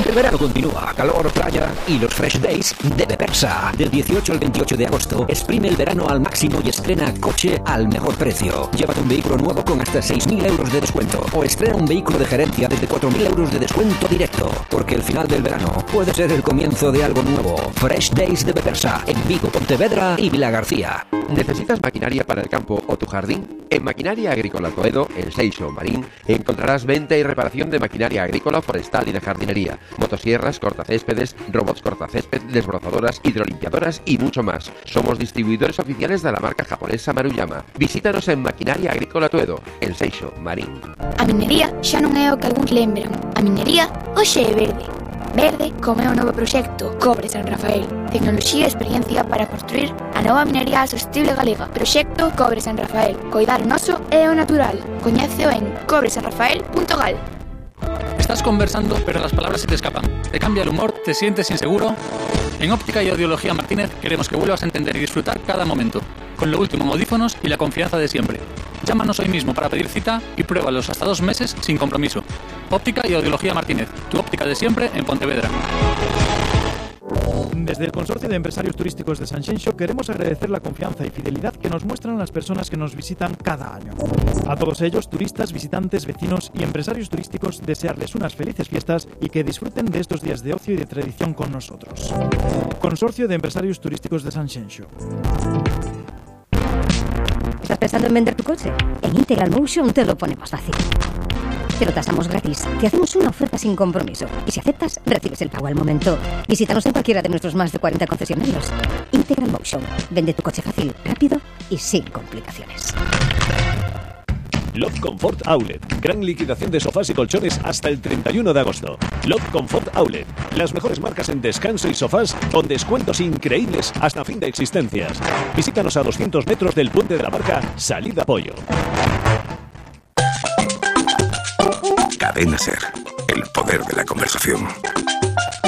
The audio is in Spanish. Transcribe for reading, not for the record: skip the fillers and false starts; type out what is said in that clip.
El verano continúa, calor, playa y los Fresh Days de Bepersa. Del 18 al 28 de agosto, exprime el verano al máximo y estrena coche al mejor precio. Llévate un vehículo nuevo con hasta 6.000 euros de descuento o estrena un vehículo de gerencia desde 4.000 euros de descuento directo. Porque el final del verano puede ser el comienzo de algo nuevo. Fresh Days de Bepersa en Vigo, Pontevedra y Vilagarcía. ¿Necesitas maquinaria para el campo o tu jardín? En Maquinaria Agrícola Toedo, en Seixo Marín, encontrarás venta y reparación de maquinaria agrícola, forestal y de jardinería, motosierras, cortacéspedes, robots cortacésped, desbrozadoras, hidrolimpiadoras y mucho más. Somos distribuidores oficiales de la marca japonesa Maruyama. Visítanos en Maquinaria Agrícola Toedo, en Seixo Marín. A minería xa non é o que algúns lembran. A minería hoxe é verde. Verde como é o novo proxecto Cobre San Rafael. Tecnoloxía e experiencia para construir a nova minería sostible galega. Proxecto Cobre San Rafael. Coidar o noso e o natural. Coñéceo en cobresanrafael.gal. Estás conversando, pero las palabras se te escapan. Te cambia el humor, te sientes inseguro. En Óptica y Audiología Martínez queremos que vuelvas a entender y disfrutar cada momento, con lo último en audífonos y la confianza de siempre. Llámanos hoy mismo para pedir cita y pruébalos hasta 2 meses sin compromiso. Óptica y Audiología Martínez, tu óptica de siempre en Pontevedra. Desde el Consorcio de Empresarios Turísticos de Sanxenxo queremos agradecer la confianza y fidelidad que nos muestran las personas que nos visitan cada año. A todos ellos, turistas, visitantes, vecinos y empresarios turísticos, desearles unas felices fiestas y que disfruten de estos días de ocio y de tradición con nosotros. Consorcio de Empresarios Turísticos de Sanxenxo. ¿Estás pensando en vender tu coche? En Integral Motion te lo ponemos fácil. Te lo tasamos gratis, te hacemos una oferta sin compromiso y si aceptas, recibes el pago al momento. Visítanos en cualquiera de nuestros más de 40 concesionarios. Integral Motion. Vende tu coche fácil, rápido y sin complicaciones. Love Comfort Outlet. Gran liquidación de sofás y colchones hasta el 31 de agosto. Love Comfort Outlet. Las mejores marcas en descanso y sofás con descuentos increíbles hasta fin de existencias. Visítanos a 200 metros del puente de la Barca, salida Pollo. Cadena SER. El poder de la conversación.